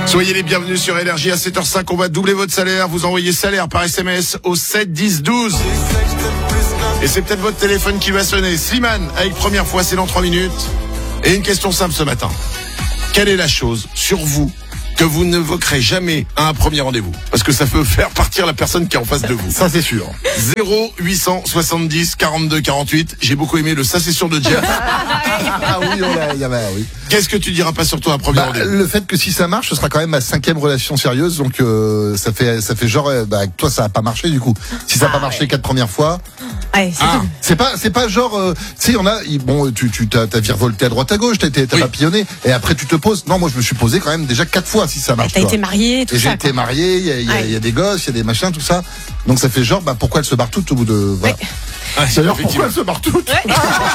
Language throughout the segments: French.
Soyez les bienvenus sur Énergie à 7h05. On va doubler votre salaire. Vous envoyez salaire par SMS au 7 10 12. Et c'est peut-être votre téléphone qui va sonner. Slimane, avec première fois, c'est dans 3 minutes. Et une question simple ce matin. Quelle est la chose sur vous que vous n'évoquerez jamais à un premier rendez-vous? Parce que ça peut faire partir la personne qui est en face de vous. Ça, c'est sûr. 0870 42 48. J'ai beaucoup aimé le ça c'est sûr de Jeff. Ah oui, oui. Qu'est-ce que tu diras pas sur toi à un premier rendez-vous? Le fait que si ça marche, ce sera quand même ma 5e relation sérieuse, donc ça fait genre, avec toi ça a pas marché du coup. Si ça a pas marché les 4 premières fois. Ouais, c'est pas genre, tu sais, il y en a, bon, tu t'as virevolté à droite à gauche, t'as papillonné, et après tu te poses. Non, moi je me suis posé quand même déjà 4 fois si ça marche. T'as été marié, tout ça. J'ai été marié, il y a des gosses, il y a des machins, tout ça. Donc ça fait genre, pourquoi elle se barre toute au bout de. Voilà. Ouais. D'ailleurs, pourquoi elle se barre toute? Ouais.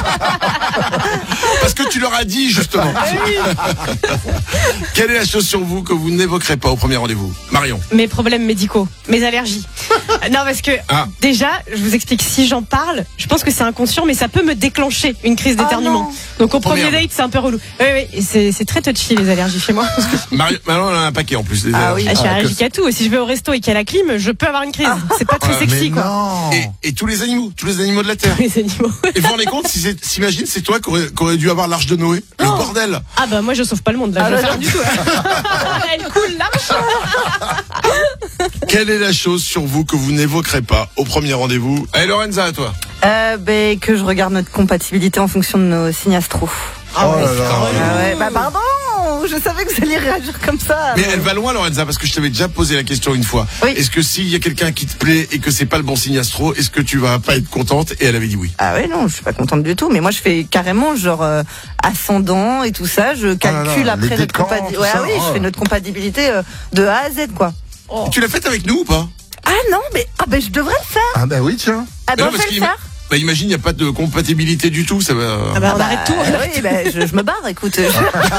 Parce que tu leur as dit justement. Quelle est la chose sur vous que vous n'évoquerez pas au premier rendez-vous? Marion. Mes problèmes médicaux, mes allergies. Non, parce que déjà, je vous explique, si j'en parle, je pense que c'est inconscient, mais ça peut me déclencher une crise d'éternuement. Donc au premier date, c'est un peu relou. Oui, et c'est très touchy les allergies chez moi. Marion, elle a un paquet en plus. Oui. Je suis allergique à tout. Et si je vais au resto et qu'il y a la clim, je peux avoir une crise. C'est pas très sexy, quoi. Non. Et tous les animaux de la Terre. Les animaux. Et vous vous rendez compte, s'imagine, c'est toi qui aurait dû avoir l'Arche de Noé. Le bordel. Ah bah moi je sauve pas le monde là, je vais faire du tout. Elle coule l'arche. Quelle est la chose sur vous que vous n'évoquerez pas au premier rendez-vous? Allez Lorenza, à toi. Que je regarde notre compatibilité en fonction de nos signes astro. Pardon, je savais que vous alliez réagir comme ça. Mais elle va loin Lorenza, parce que je t'avais déjà posé la question une fois. Oui. Est-ce que s'il y a quelqu'un qui te plaît et que c'est pas le bon signe astro, est-ce que tu vas pas être contente? Et elle avait dit oui. Ah ouais, non, je suis pas contente du tout. Mais moi, je fais carrément genre ascendant et tout ça. Je calcule après notre compatibilité. Je fais notre compatibilité de A à Z, quoi. Oh. Tu l'as faite avec nous ou pas? Ah non, mais je devrais le faire. Ah bah oui, tiens. Ah ben, on fait le faire. Imagine, il n'y a pas de compatibilité du tout, ça va. On arrête tout. Je me barre, écoute. Je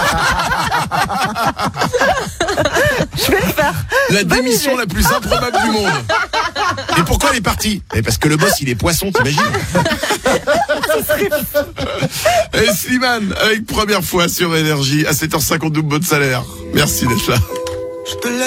vais le faire. La démission la plus improbable du monde. Et pourquoi elle est partie? Parce que le boss, il est poisson, t'imagines? Et Slimane, avec première fois sur Énergie, à 7h50 double votre salaire. Merci d'être là.